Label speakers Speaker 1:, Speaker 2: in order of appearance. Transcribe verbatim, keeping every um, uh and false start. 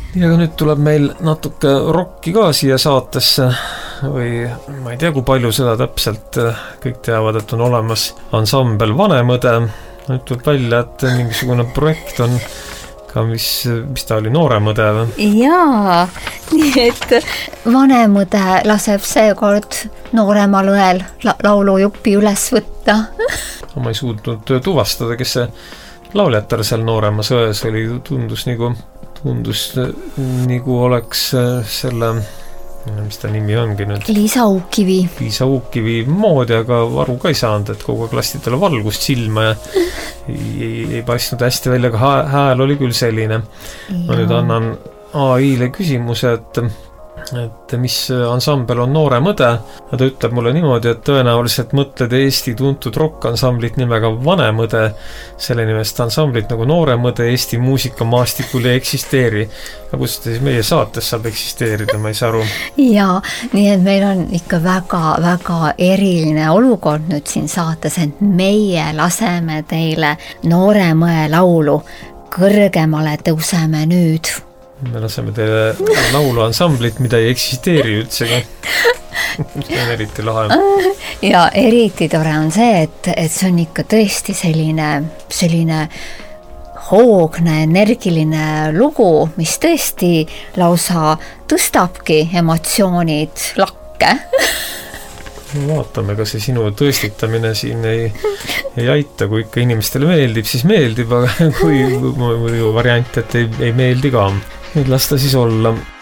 Speaker 1: ja nüüd tuleb meil natuke rocki ka siia saatesse või ma ei tea, kui palju seda täpselt kõik teavad, et on olemas ansambel Vanemõde. Nüüd tuleb välja, et mingisugune projekt on ka, mis, mis ta oli, Nooremõde või?
Speaker 2: Jaa, nii et Vanemõde laseb seekord nooremal õel la- laulujupi üles võtta.
Speaker 1: Ma ei suutnud tuvastada, kes see lauljatar seal Nooremas ões oli, tundus nagu tundus nagu oleks selle, mis ta nimi ongi nüüd?
Speaker 2: Liisa Uukivi.
Speaker 1: Liisa Uukivi moodi, aga aru ka ei saanud, et kogu aeg lasti talle valgust silma ja ei, ei, ei paistnud hästi välja, aga hääl oli küll selline. Ma nüüd annan A I-le küsimuse, et et mis ansambel on Nooremõde ja ta ütleb mulle niimoodi, et tõenäoliselt mõtled Eesti tuntud rokkansamblit nimega Vanemõde, selle nimest ansamblit nagu Nooremõde Eesti muusikamaastikul ei eksisteeri. Aga kus ta siis meie saates saab eksisteerida, ma ei saa aru.
Speaker 2: Jaa, nii et meil on ikka väga, väga eriline olukord nüüd siin saates, et meie laseme teile Nooremõe laulu Kõrgemale tõuseme nüüd.
Speaker 1: Me laseme teile laulu ansamblit, mida ei eksisteeri üldsegi. See on eriti lahe.
Speaker 2: Ja eriti tore on see, et, et see on ikka tõesti selline, selline hoogne, energiline lugu, mis tõesti lausa tõstabki emotsioonid lakke.
Speaker 1: Vaatame, kas see sinu tõestitamine siin ei, ei aita, kui ikka inimestele meeldib, siis meeldib, aga kui, kui variant, et ei, ei meeldi ka. Nüüd lasta siis olla.